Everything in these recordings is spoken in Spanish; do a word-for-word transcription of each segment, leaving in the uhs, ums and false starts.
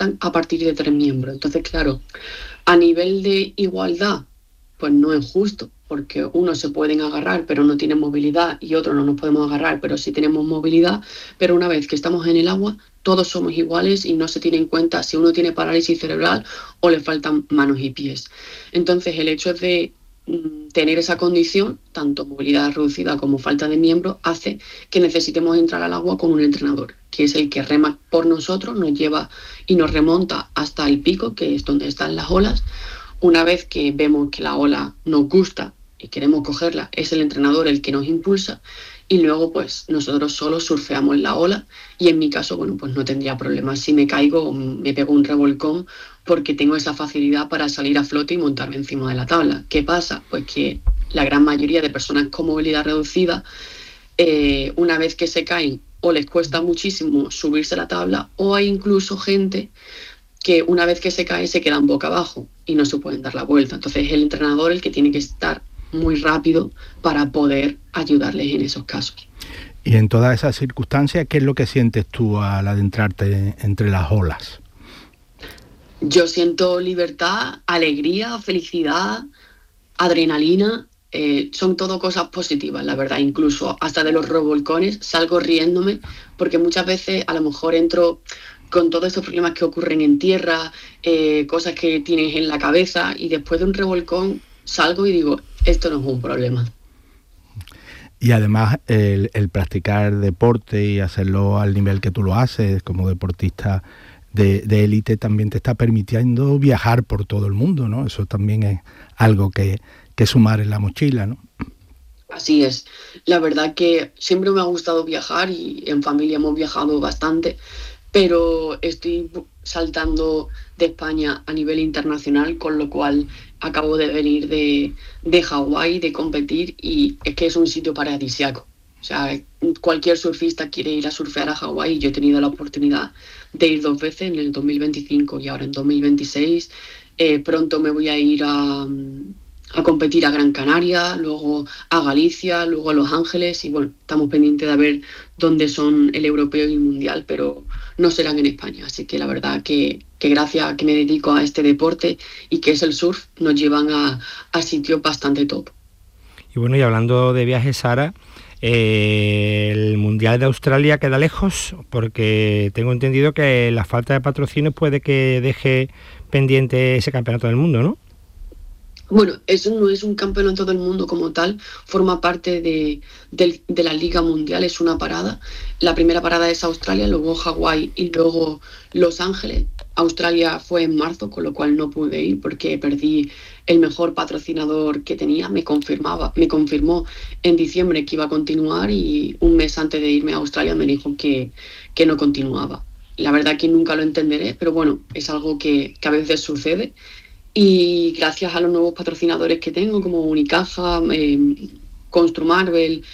saltan a partir de tres miembros. Entonces, claro, a nivel de igualdad, pues no es justo, porque unos se pueden agarrar pero no tienen movilidad y otros no nos podemos agarrar pero sí tenemos movilidad, pero una vez que estamos en el agua todos somos iguales y no se tiene en cuenta si uno tiene parálisis cerebral o le faltan manos y pies. Entonces el hecho de mm, tener esa condición, tanto movilidad reducida como falta de miembros, hace que necesitemos entrar al agua con un entrenador, que es el que rema por nosotros, nos lleva y nos remonta hasta el pico, que es donde están las olas. Una vez que vemos que la ola nos gusta y queremos cogerla, es el entrenador el que nos impulsa y luego pues nosotros solos surfeamos la ola y en mi caso, bueno, pues no tendría problemas. Si me caigo, me pego un revolcón porque tengo esa facilidad para salir a flote y montarme encima de la tabla. ¿Qué pasa? Pues que la gran mayoría de personas con movilidad reducida, eh, una vez que se caen, o les cuesta muchísimo subirse a la tabla o hay incluso gente que una vez que se cae se quedan boca abajo y no se pueden dar la vuelta. Entonces es el entrenador el que tiene que estar muy rápido para poder ayudarles en esos casos. Y en todas esas circunstancias, ¿qué es lo que sientes tú al adentrarte entre las olas? Yo siento libertad, alegría, felicidad, adrenalina. Eh, son todo cosas positivas, la verdad. Incluso hasta de los revolcones salgo riéndome porque muchas veces a lo mejor entro con todos estos problemas que ocurren en tierra, eh, cosas que tienes en la cabeza y después de un revolcón salgo y digo, esto no es un problema. Y además el, el practicar deporte y hacerlo al nivel que tú lo haces como deportista de, de élite también te está permitiendo viajar por todo el mundo, ¿no? Eso también es algo que, que sumar en la mochila, ¿no? Así es. La verdad que siempre me ha gustado viajar y en familia hemos viajado bastante, pero estoy saltando de España a nivel internacional, con lo cual acabo de venir de, de Hawái, de competir, y es que es un sitio paradisíaco. O sea, cualquier surfista quiere ir a surfear a Hawái y yo he tenido la oportunidad de ir dos veces, en el dos mil veinticinco y ahora en dos mil veintiséis. Eh, pronto me voy a ir a, a competir a Gran Canaria, luego a Galicia, luego a Los Ángeles y bueno, estamos pendientes de ver dónde son el europeo y el mundial, pero no serán en España. Así que la verdad que, que gracias a que me dedico a este deporte y que es el surf, nos llevan a, a sitios bastante top. Y bueno, y hablando de viajes, Sara, eh, el Mundial de Australia queda lejos porque tengo entendido que la falta de patrocinio puede que deje pendiente ese campeonato del mundo, ¿no? Bueno, eso no es un campeonato del mundo como tal, forma parte de, de, de la Liga Mundial, es una parada. La primera parada es Australia, luego Hawái y luego Los Ángeles. Australia fue en marzo, con lo cual no pude ir porque perdí el mejor patrocinador que tenía. Me confirmaba, me confirmó en diciembre que iba a continuar y un mes antes de irme a Australia me dijo que, que no continuaba. La verdad que nunca lo entenderé, pero bueno, es algo que, que a veces sucede. Y gracias a los nuevos patrocinadores que tengo, como Unicaja, eh, Construmarvel,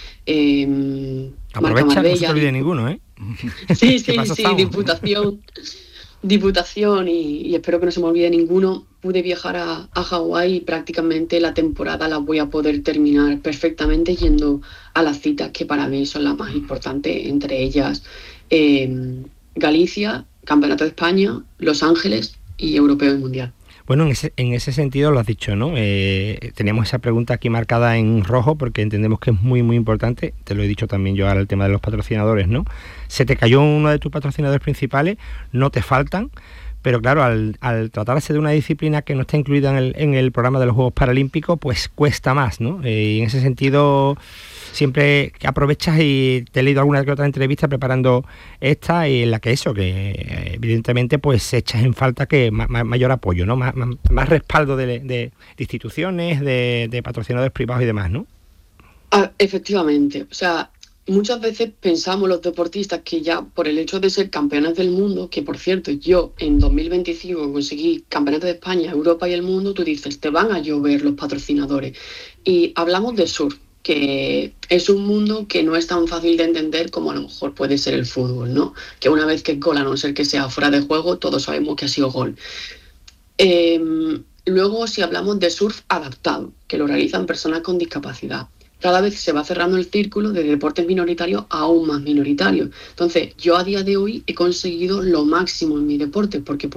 eh, Marca Marbella. No se te olvide ninguno, ¿eh? Sí, sí, sí, Diputación, Diputación y, y espero que no se me olvide ninguno. Pude viajar a, a Hawái y prácticamente la temporada la voy a poder terminar perfectamente yendo a las citas que para mí son las más importantes, entre ellas eh, Galicia, Campeonato de España, Los Ángeles y Europeo y Mundial. Bueno, en ese, en ese sentido lo has dicho, ¿no? Eh, teníamos esa pregunta aquí marcada en rojo porque entendemos que es muy, muy importante. Te lo he dicho también yo ahora, el tema de los patrocinadores, ¿no? Se te cayó uno de tus patrocinadores principales, no te faltan, pero claro, al, al tratarse de una disciplina que no está incluida en el, en el programa de los Juegos Paralímpicos, pues cuesta más, ¿no? Eh, y en ese sentido, siempre que aprovechas, y te he leído alguna que otra entrevista preparando esta, y en la que eso, que evidentemente pues echas en falta que ma- ma- mayor apoyo, ¿no? Más, más, más respaldo de, de, de instituciones, de, de patrocinadores privados y demás, ¿no? Ah, efectivamente, o sea, muchas veces pensamos los deportistas que ya por el hecho de ser campeones del mundo, que por cierto yo en dos mil veinticinco conseguí campeonato de España, Europa y el mundo, tú dices, te van a llover los patrocinadores. Y hablamos de surf, que es un mundo que no es tan fácil de entender como a lo mejor puede ser el fútbol, ¿no? Que una vez que es gol, a no ser que sea fuera de juego, todos sabemos que ha sido gol. Eh, luego, si hablamos de surf adaptado, que lo realizan personas con discapacidad, cada vez se va cerrando el círculo de deportes minoritarios aún más minoritarios. Entonces, yo a día de hoy he conseguido lo máximo en mi deporte, porque